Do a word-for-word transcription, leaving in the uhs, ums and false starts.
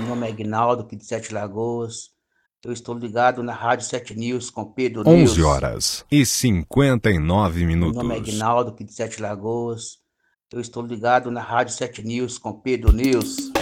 nome é Aguinaldo, aqui de Sete Lagoas. Eu estou ligado na Rádio Sete News com Pedro onze News. horas e cinquenta e nove Meu nome é minutos. Aguinaldo, aqui de Sete Lagoas. Eu estou ligado na Rádio Sete News com Pedro News.